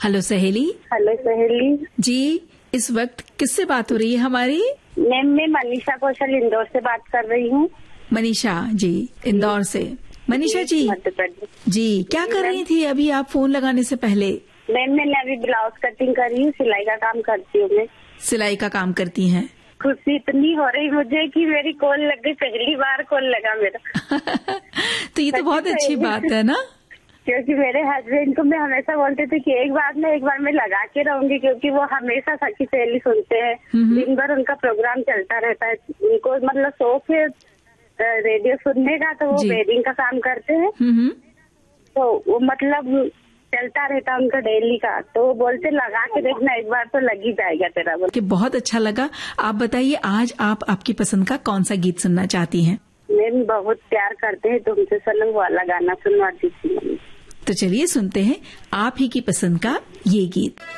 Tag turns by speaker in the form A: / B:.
A: Hello सहेली।
B: Hello सहेली
A: जी, इस वक्त किससे बात हो रही है हमारी?
B: मैम, मैं मनीषा कौशल इंदौर से बात कर रही हूँ।
A: मनीषा जी, इंदौर से। मनीषा जी,
B: मध्य प्रदेश।
A: जी क्या कर रही थी अभी आप फोन लगाने से पहले?
B: मैम, मैंने अभी ब्लाउज कटिंग करी हूँ, सिलाई का काम करती हूँ मैं।
A: सिलाई का काम करती हैं?
B: खुशी इतनी हो रही मुझे कि मेरी कॉल लग गई, पहली बार कॉल लगा मेरा।
A: तो ये तो बहुत अच्छी बात है ना,
B: क्योंकि मेरे हस्बैंड को मैं हमेशा बोलते थे कि एक बार मैं लगा के रहूंगी, क्योंकि वो हमेशा सखी सहेली सुनते हैं। दिन भर उनका प्रोग्राम चलता रहता है, उनको मतलब शौक है रेडियो सुनने का, तो वो वेडिंग का काम करते हैं। तो वो मतलब चलता रहता है उनका डेली का, तो वो बोलते लगा के देखना, एक बार तो लग ही जाएगा तेरा।
A: कि बहुत अच्छा लगा। आप बताइए, आज आप आपकी पसंद का कौन सा गीत सुनना चाहती हैं?
B: मैम, बहुत प्यार करते हैं तुमसे सनम वाला गाना सुनवाती थी।
A: तो चलिए सुनते हैं आप ही की पसंद का ये गीत।